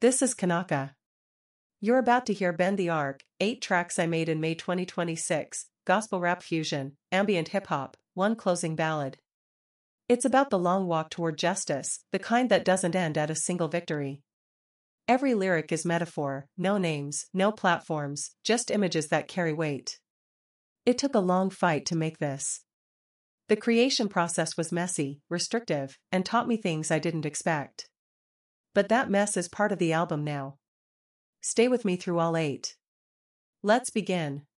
This is Kanaka. You're about to hear Bend the Arc, 8 tracks I made in May 2026, gospel rap fusion, ambient hip-hop, one closing ballad. It's about the long walk toward justice, the kind that doesn't end at a single victory. Every lyric is metaphor, no names, no platforms, just images that carry weight. It took a long fight to make this. The creation process was messy, restrictive, and taught me things I didn't expect. But that mess is part of the album now. Stay with me through all 8. Let's begin.